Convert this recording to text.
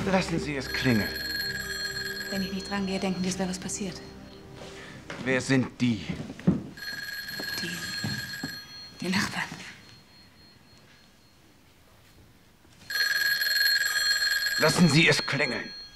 Lassen Sie es klingeln. Wenn ich nicht dran gehe, denken die, es wäre was passiert. Wer sind die? Die Nachbarn. Lassen Sie es klingeln.